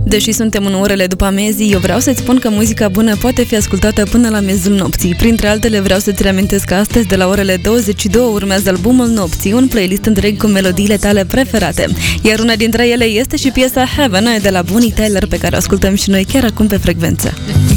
Deși suntem în orele după amiezii, eu vreau să-ți spun că muzica bună poate fi ascultată până la miezul nopții. Printre altele, vreau să-ți reamintesc că astăzi, de la orele 22, urmează albumul nopții, un playlist întreg cu melodiile tale preferate. Iar una dintre ele este și piesa Heaven de la Bonnie Tyler, pe care o ascultăm și noi chiar acum pe frecvență.